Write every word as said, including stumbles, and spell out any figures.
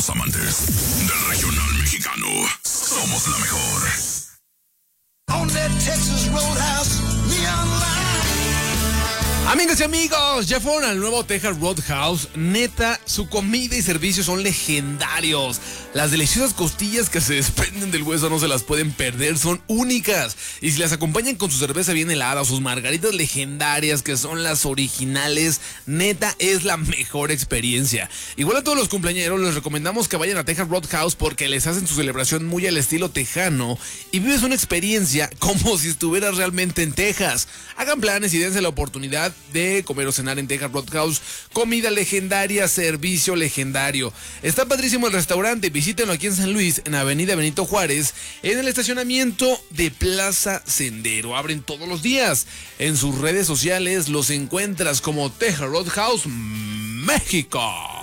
Amantes del regional mexicano, somos la mejor. On that Texas Roadhouse, neon line. Amigas y amigos, ya fueron al nuevo Texas Roadhouse. Neta, su comida y servicios son legendarios. Las deliciosas costillas que se desprenden del hueso no se las pueden perder, son únicas. Y si las acompañan con su cerveza bien helada o sus margaritas legendarias, que son las originales, neta, es la mejor experiencia. Igual a todos los cumpleañeros les recomendamos que vayan a Texas Roadhouse porque les hacen su celebración muy al estilo tejano y vives una experiencia como si estuvieras realmente en Texas. Hagan planes y dense la oportunidad de comer o cenar en Texas Roadhouse. Comida legendaria, servicio legendario. Está padrísimo el restaurante. Visítenlo aquí en San Luis, en Avenida Benito Juárez, en el estacionamiento de Plaza Sendero. Abren todos los días. En sus redes sociales los encuentras como Texas Roadhouse México.